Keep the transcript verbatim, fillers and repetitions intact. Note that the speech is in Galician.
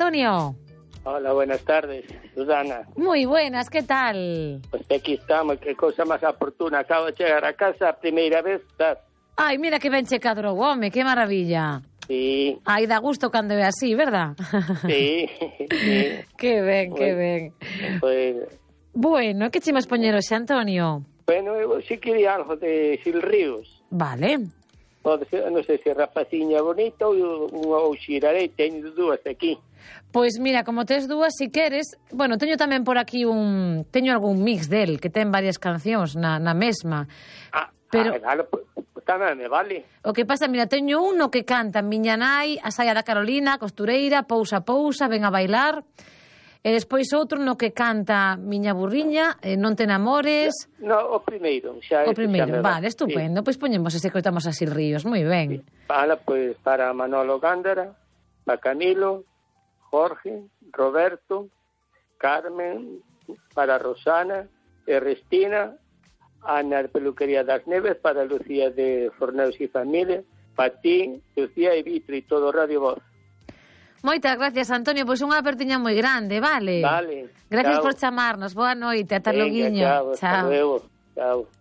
Antonio. Hola, buenas tardes, Susana. Muy buenas, ¿qué tal? Pues aquí estamos, qué cosa más oportuna. Acabo de llegar a casa, primeira vez, estás. Ai, mira que ben checado o home, que maravilla. Sí. Ai, dá gusto cando é así, verdad? Sí, sí. Que ben, que Bueno, ben. Pues, Bueno, que chimas poñer hoxe, Antonio? bueno, eu sí quería algo de Silríos. Vale. Pode ser, non sei se rapaciña bonita ou unha ou xirarei, teño dúas aquí. Pois mira, como tes dúas, si queres... Bueno, teño tamén por aquí un... Teño algún mix del, que ten varias cancións na, na mesma. Ah, Pero... ah, claro, pues, pues tamén me vale. O que pasa, mira, teño uno que canta Miña nai, a saia da Carolina, costureira, pousa, pousa, ven a bailar... E despois outro no que canta Miña burriña, eh, non te namores... No, o primeiro. Xa, O primeiro, xa vale, estupendo. Sí. Pois poñemos ese que coitamos así ríos, moi ben. Fala, pois, para Manolo Gándara, para Camilo, Jorge, Roberto, Carmen, para Rosana, Ernestina, Ana de Peluquería das Neves, para Lucía de Forneos y Familia, para ti, Lucía e Vitri, todo Radio Voz. Moitas gracias, Antonio, pois unha apertiña moi grande, vale? Vale. Gracias Chao. por chamarnos, boa noite, ata Venga, loguiño. chao, hasta luego. Chao.